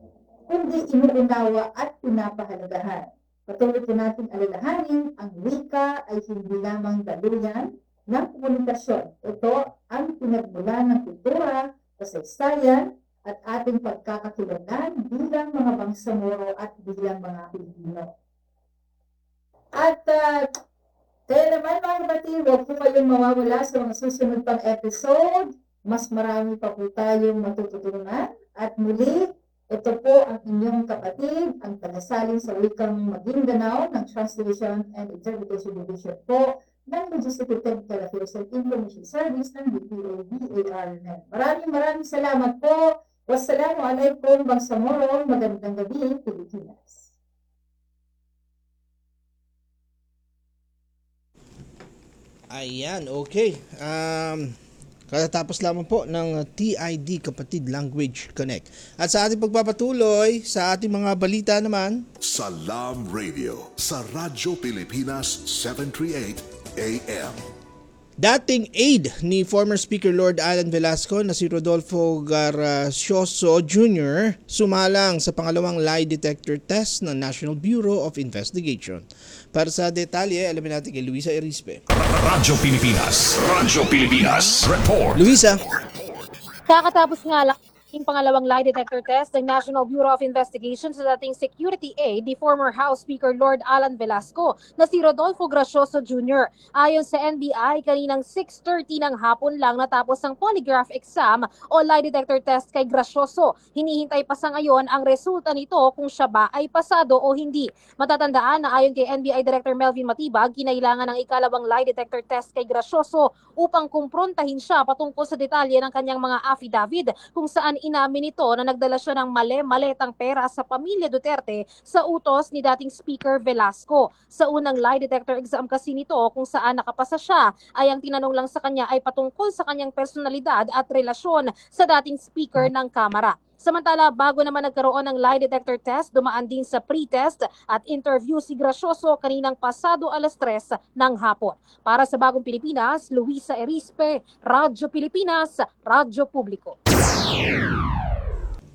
Speaker 11: kundi inuunawa at pinapahalagahan. Patuloy po natin alalahanin, ang wika ay hindi lamang daluyan ng komunikasyon. Ito ang pinagmulan ng kultura, kasaysayan, at ating pagkakatulanan bilang mga Bangsamoro at bilang mga Pilipino. At uh, kaya naman mga kapatid, huwag po kayong mawawala sa mga susunod pang episode. Mas marami pa po tayong matututunan. At muli, ito po ang inyong kapatid, ang tagasaling sa wikang Maguindanao ng Translation and Interpretation Division po ng Legislative Technical Affairs and Information Service ng B P O B A R N M. Maraming maraming salamat po. Wassalamualaikum Bangsamoro. Magandang gabi, Pilipinas.
Speaker 2: Ayan, okay. Um, katatapos lamang po ng T I D Kapatid Language Connect. At sa ating pagpapatuloy, sa ating mga balita naman,
Speaker 8: Salam Radio sa Radyo Pilipinas seven thirty-eight A M.
Speaker 2: dating aide ni former Speaker Lord Alan Velasco na si Rodolfo Garcioso Junior sumalang sa pangalawang lie detector test ng National Bureau of Investigation. Para sa detalye, alamin natin kay Luisa Erispe.
Speaker 3: Radyo Pilipinas. Radyo Pilipinas. Report.
Speaker 2: Luisa.
Speaker 22: Kakatapos nga lang yung pangalawang lie detector test ng National Bureau of Investigation sa dating security aide ni former House Speaker Lord Alan Velasco na si Rodolfo Gracioso Junior Ayon sa N B I, kaninang six thirty ng hapon lang natapos ang polygraph exam o lie detector test kay Gracioso. Hinihintay pa sa ngayon ang resulta nito kung siya ba ay pasado o hindi. Matatandaan na ayon kay N B I Director Melvin Matibag, kinailangan ng ikalawang lie detector test kay Gracioso upang kumprontahin siya patungkol sa detalye ng kanyang mga affidavit kung saan inamin nito na nagdala siya ng mali-maletang pera sa pamilya Duterte sa utos ni dating Speaker Velasco. Sa unang lie detector exam kasi nito kung saan nakapasa siya ay ang tinanong lang sa kanya ay patungkol sa kanyang personalidad at relasyon sa dating Speaker ng Kamara. Samantala, bago naman nagkaroon ng lie detector test, dumaan din sa pre-test at interview si Gracioso kaninang pasado alas tres ng hapon. Para sa Bagong Pilipinas, Luisa Erispe, Radyo Pilipinas, Radyo Publiko.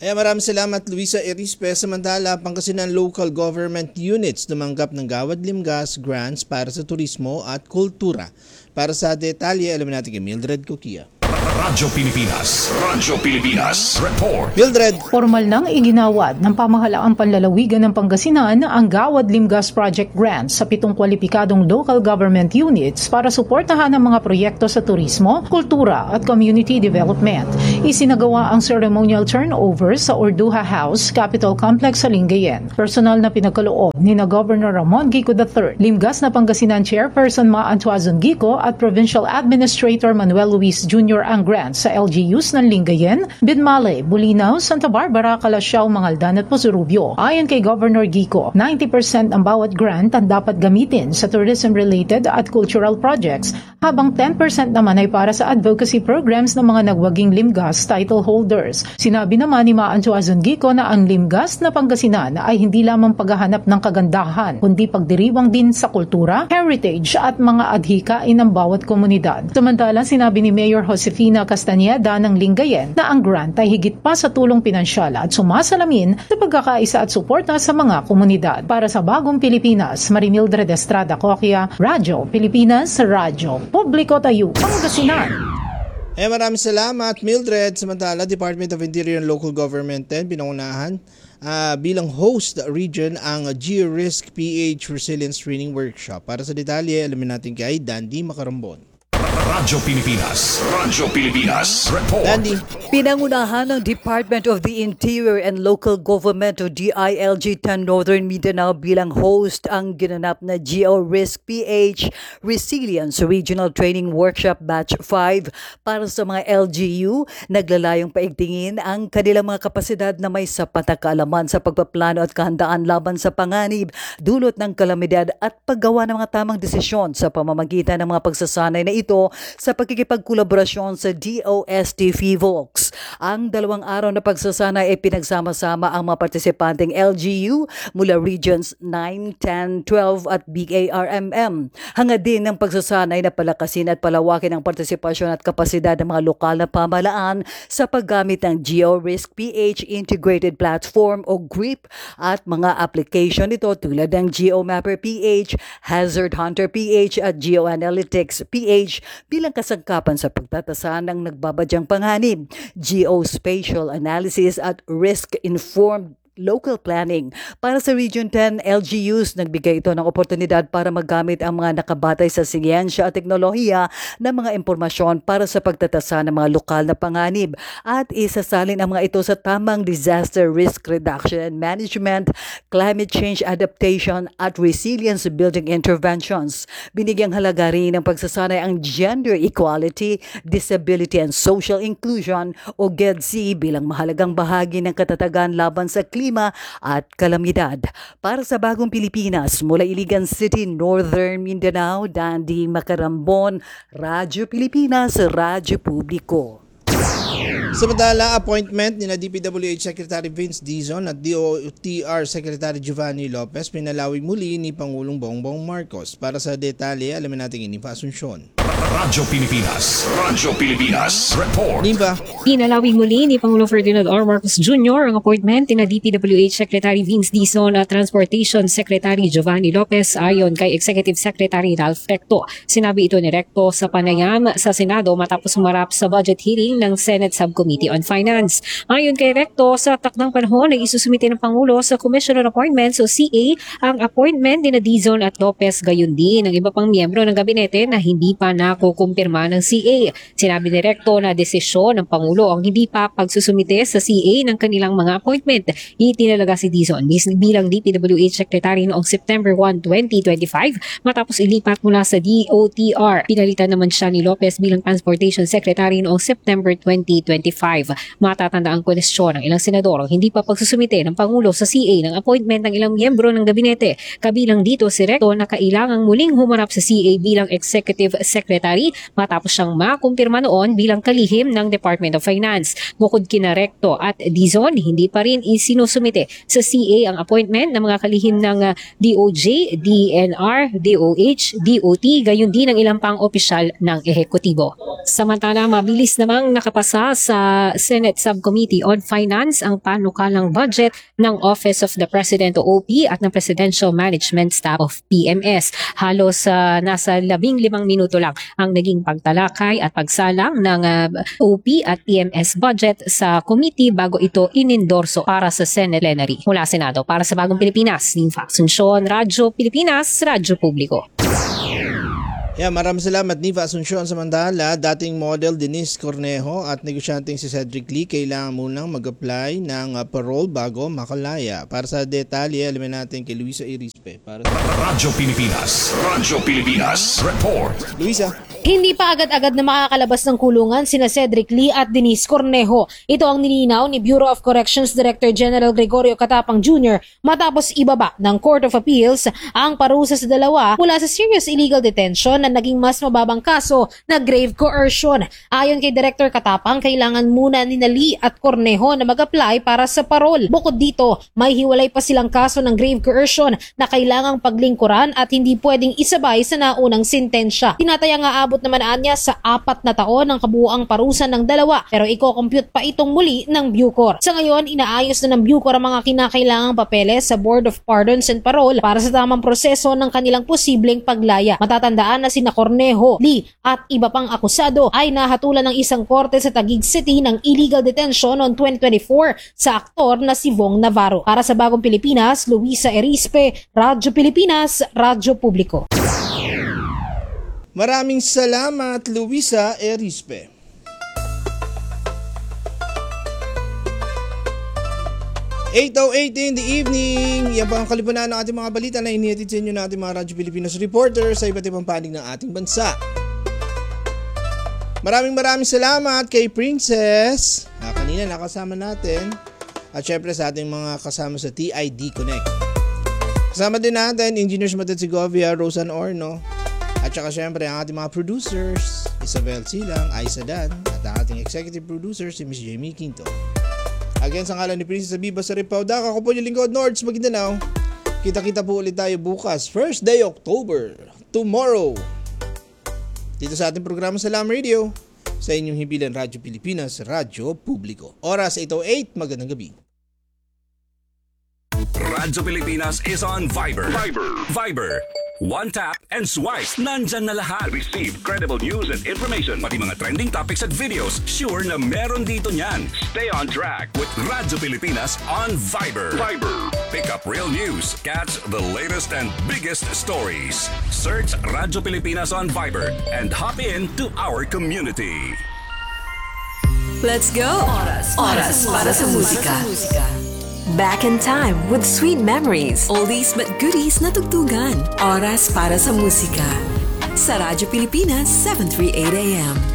Speaker 2: Ay, maraming salamat Luisa Erispe. Samantala, Pangasinan Local Government Units tumanggap ng Gawad Limgas grants para sa turismo at kultura. Para sa detalye, alamin natin kay Mildred Coquia.
Speaker 3: Radyo Pilipinas, Radyo Pilipinas, report.
Speaker 2: Mildred.
Speaker 5: Formal nang iginawad ng pamahalaang panlalawigan ng Pangasinan ang Gawad Limgas Project Grants sa pitong kwalipikadong local government units para suportahan ang mga proyekto sa turismo, kultura at community development. Isinagawa ang ceremonial turnover sa Orduha House, Capitol Complex sa Lingayen. Personal na pinagkaloob ni na Governor Ramon Gico the third, Limgas na Pangasinan Chairperson Ma Antuazon Gico at Provincial Administrator Manuel Luis Junior ang grants sa L G Us ng Lingayen, Binmale, Bulinaw, Santa Barbara, Calasiao, Mangaldan at Pusurubio. Ayon kay Governor Gico, ninety percent ang bawat grant ang dapat gamitin sa tourism-related at cultural projects, habang ten percent naman ay para sa advocacy programs ng mga nagwaging Limgas title holders. Sinabi naman ni Ma Antuazon Gico na ang Limgas na Pangasinan ay hindi lamang paghahanap ng kagandahan, kundi pagdiriwang din sa kultura, heritage at mga adhikain ng bawat komunidad. Samantala, sinabi ni Mayor Josefina Castañeda ng Lingayen na ang grant ay higit pa sa tulong pinansyal at sumasalamin sa pagkakaisa at suporta sa mga komunidad. Para sa Bagong Pilipinas, Marimildred Estrada Coquia, Radyo Pilipinas, Radyo Publiko Tayo, Pangasinan.
Speaker 2: Eh, maraming salamat Mildred. Samantala, Department of Interior and Local Government din pinangunahan uh, bilang host region ang Geo-Risk P H Resilience Training Workshop. Para sa detalye, alamin natin kay Dandy Macarambon.
Speaker 3: Radyo Pilipinas, Radyo Pilipinas, report.
Speaker 2: Dandy.
Speaker 6: Pinangunahan ng Department of the Interior and Local Government o D I L G ten Northern Mindanao bilang host ang ginanap na Geo-Risk P H Resilience Regional Training Workshop Batch five para sa mga L G U naglalayong paigtingin ang kanilang mga kapasidad na may sapat na kaalaman sa pagpaplano at kahandaan laban sa panganib, dulot ng kalamidad at paggawa ng mga tamang desisyon sa pamamagitan ng mga pagsasanay na ito sa pagkikipagkolaborasyon sa D O S T F I V O X. Ang dalawang araw na pagsasanay ay pinagsama-sama ang mga partisipanteng L G U mula Regions nine, ten, twelve at B A R M M. Hangad din ng pagsasanay na palakasin at palawakin ang partisipasyon at kapasidad ng mga lokal na pamahalaan sa paggamit ng Geo-Risk P H Integrated Platform o GRIP at mga application nito tulad ng GeoMapper P H, Hazard Hunter P H at GeoAnalytics P H bilang kasangkapan sa pagtatasa ng nagbabadyang panganib, geospatial analysis at risk-informed local planning. Para sa Region ten, L G Us nagbigay ito ng oportunidad para magamit ang mga nakabatay sa siyensya at teknolohiya ng mga impormasyon para sa pagtatasa ng mga lokal na panganib at isasalin ang mga ito sa tamang disaster risk reduction and management, climate change adaptation at resilience building interventions. Binigyang halaga rin ng pagsasanay ang gender equality, disability and social inclusion o G E D C bilang mahalagang bahagi ng katatagan laban sa klima at kalamidad. Para sa Bagong Pilipinas, mula Iligan City, Northern Mindanao, Dandy Macarambon, Radyo Pilipinas, Radyo Publiko.
Speaker 2: Samantala, appointment ni na D P W H Secretary Vince Dizon at D O T R Secretary Giovanni Lopez pinalawig muli ni Pangulong Bongbong Marcos. Para sa detalye, alamin natin ini pa Asunsyon.
Speaker 3: Radyo Pilipinas, Radyo Pilipinas, report.
Speaker 2: Nimba.
Speaker 23: Pinalawig muli ni Pangulong Ferdinand R. Marcos Junior ang appointment ni na D P W H Secretary Vince Dizon at Transportation Secretary Giovanni Lopez ayon kay Executive Secretary Ralph Recto. Sinabi ito ni Recto sa panayam sa Senado matapos humarap sa budget hearing ng Senate Subcommittee on Finance. Ayon kay Recto, sa takdang panahon ay isusumite ng Pangulo sa Commission on Appointments o C A ang appointment ni na Dizon at Lopez gayon din ng iba pang miyembro ng gabinete na hindi pa nakukumpirma ng C A. Sinabi ni Recto na desisyon ng Pangulo ang hindi pa pagsusumite sa C A ng kanilang mga appointment. Itinalaga si Dizon bilang D P W H Secretary noong September first, twenty twenty-five matapos ilipat mula sa D O T R. Pinalitan naman siya ni Lopez bilang Transportation Secretary noong September twenty twenty-five. Matatanda ang kwestiyon ng ilang senador ang hindi pa pagsusumite ng Pangulo sa C A ng appointment ng ilang miyembro ng gabinete. Kabilang dito si Recto na kailangang muling humarap sa C A bilang Executive Secretary matapos siyang makumpirma noon bilang kalihim ng Department of Finance. Bukod kina Recto at Dizon, hindi pa rin isinusumite sa C A ang appointment ng mga kalihim ng uh, D O J, D N R, D O H, D O T, gayon din ang ilang pang opisyal ng ehekutibo. Samantala, mabilis namang nakapasa na sa Senate Subcommittee on Finance ang panukalang budget ng Office of the President o O P at ng Presidential Management Staff of P M S. Halos uh, nasa labing limang minuto lang ang naging pagtalakay at pagsalang ng uh, O P at P M S budget sa committee bago ito inendorso para sa Senate plenary. Mula Senado, para sa Bagong Pilipinas, Ninfa Asuncion, Radyo Pilipinas, Radyo Publiko.
Speaker 2: Yeah, maraming salamat Niva Asuncion. Samantala, dating model Denise Cornejo at negosyanteng si Cedric Lee kailangan munang mag-apply ng uh, parole bago makalaya. Para sa detalye, alamin natin kay Luisa Irispe. Para sa
Speaker 3: Radyo Pilipinas, Radyo Pilipinas, Report.
Speaker 2: Luisa.
Speaker 22: Hindi pa agad-agad na makakalabas ng kulungan sina Cedric Lee at Denise Cornejo. Ito ang nilinaw ni Bureau of Corrections Director General Gregorio Catapang Junior matapos ibaba ng Court of Appeals ang parusa sa dalawa mula sa serious illegal detention na naging mas mababang kaso na grave coercion. Ayon kay Director Catapang, kailangan muna ni Lee at Cornejo na mag-apply para sa parole. Bukod dito, may hiwalay pa silang kaso ng grave coercion na kailangang paglingkuran at hindi pwedeng isabay sa naunang sentensya. Tinataya nga abot naman niya sa apat na taon ang kabuuang parusa ng dalawa pero iko-compute pa itong muli ng Bucor. Sa ngayon, inaayos na ng Bucor ang mga kinakailangang papeles sa Board of Pardons and Parole para sa tamang proseso ng kanilang posibleng paglaya. Matatandaan na sina Cornejo, Lee at iba pang akusado ay nahatulan ng isang korte sa Taguig City ng illegal detention noong twenty twenty-four sa aktor na si Vong Navarro. Para sa Bagong Pilipinas, Luisa Erispe, Radyo Pilipinas, Radyo Publiko.
Speaker 2: Maraming salamat, Luisa Erispe. eight oh eight in the evening. Yan po ang kalipunan ng ating mga balita na inihatid sa inyo natin mga Radyo Pilipinas reporters sa iba't ibang panig ng ating bansa. Maraming maraming salamat kay Princess. Ah, kanina nakasama natin. At syempre sa ating mga kasama sa T I D Connect. Kasama din natin Engineers Matet Segovia, Rosan Orno. At saka syempre ang ating mga producers, Isabel Silang, Aisa Dan, at ang ating executive producer si Miss Jamie Quinto. Again, sa ngalan ni Princess Abiba sa Ripauda, ako po yung lingkod Nords Maguindanao. Kita-kita po ulit tayo bukas, first day October, tomorrow. Dito sa ating programa sa Lam Radio, sa inyong himpilan Radyo Pilipinas, Radyo Publiko. Oras eight oh eight, magandang gabi.
Speaker 3: Radyo Pilipinas is on Viber. Viber. Viber. One tap and swipe. Nandyan na lahat. Receive credible news and information. Pati mga trending topics at videos. Sure na meron dito niyan. Stay on track with Radyo Pilipinas on Viber. Viber. Pick up real news. Catch the latest and biggest stories. Search Radyo Pilipinas on Viber and hop in to our community.
Speaker 7: Let's go! Oras, Oras para sa musika. Back in time with sweet memories. Oldies but goodies na tugtugan. Oras para sa musika. Sa Radyo Pilipinas, seven thirty-eight a m